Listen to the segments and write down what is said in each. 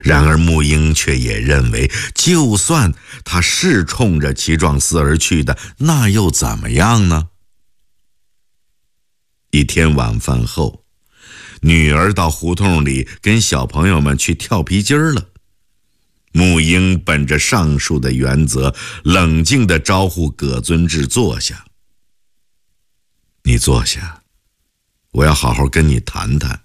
然而穆英却也认为，就算他是冲着齐壮思而去的，那又怎么样呢？一天晚饭后，女儿到胡同里跟小朋友们去跳皮筋了。穆英本着上述的原则，冷静地招呼葛尊志坐下。你坐下，我要好好跟你谈谈。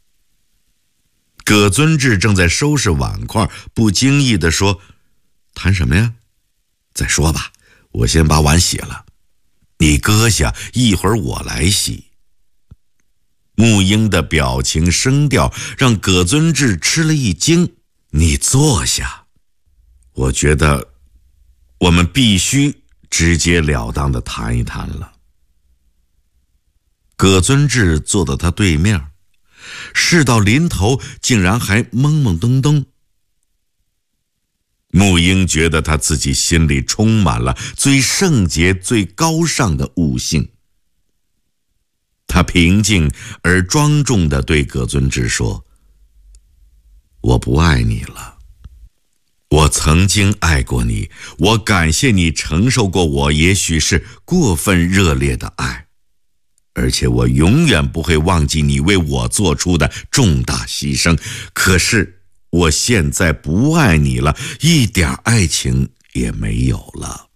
葛尊志正在收拾碗筷，不经意地说：谈什么呀？再说吧，我先把碗洗了，你搁下，一会儿我来洗。穆英的表情声调让葛尊志吃了一惊。你坐下，我觉得我们必须直截了当地谈一谈了。葛尊志坐到他对面，事到临头竟然还懵懵懂懂。穆英觉得他自己心里充满了最圣洁最高尚的悟性。他平静而庄重地对葛尊志说：我不爱你了，我曾经爱过你，我感谢你承受过我也许是过分热烈的爱，而且我永远不会忘记你为我做出的重大牺牲。可是我现在不爱你了，一点爱情也没有了。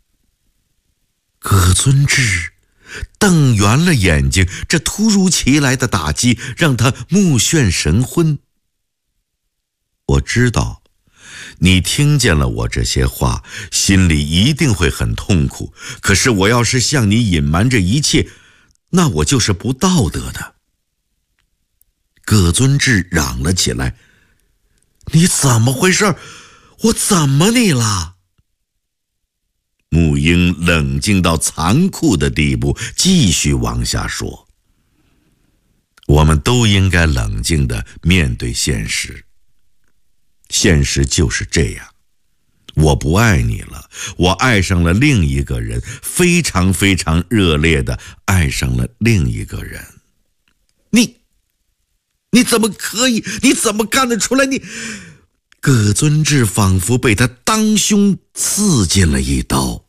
葛尊志瞪圆了眼睛，这突如其来的打击让他目眩神昏。我知道你听见了我这些话，心里一定会很痛苦，可是我要是向你隐瞒这一切，那我就是不道德的。葛尊志嚷了起来：你怎么回事？我怎么你了？穆英冷静到残酷的地步，继续往下说：我们都应该冷静地面对现实。现实就是这样，我不爱你了，我爱上了另一个人，非常非常热烈地爱上了另一个人。你怎么可以？你怎么干得出来？葛尊志仿佛被他当胸刺进了一刀。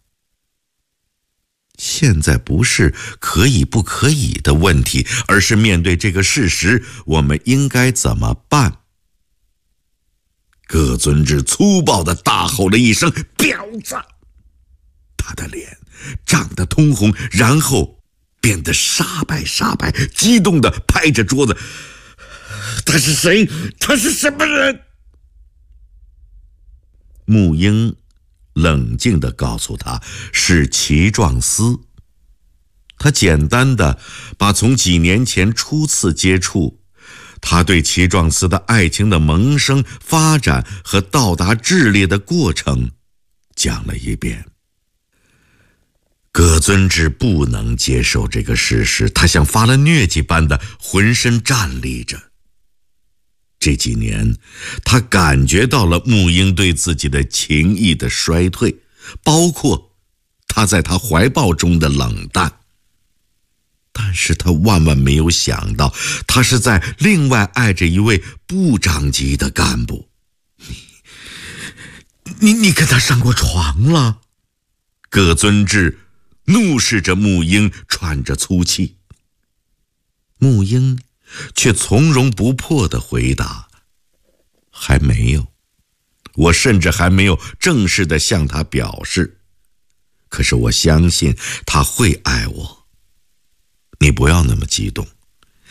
现在不是可以不可以的问题，而是面对这个事实，我们应该怎么办？葛尊志粗暴地大吼了一声：婊子！他的脸涨得通红，然后变得煞白，激动地拍着桌子：他是谁？他是什么人？穆英冷静地告诉他，是齐壮思。他简单地把从几年前初次接触，他对齐壮思的爱情的萌生、发展和到达炽烈的过程讲了一遍。葛尊志不能接受这个事实，他像发了疟疾般的浑身站立着。这几年，他感觉到了穆英对自己的情意的衰退，包括他在他怀抱中的冷淡。但是他万万没有想到，他是在另外爱着一位部长级的干部。你跟他上过床了？葛尊志怒视着穆英，喘着粗气。穆英却从容不迫地回答：还没有，我甚至还没有正式地向他表示，可是我相信他会爱我。你不要那么激动。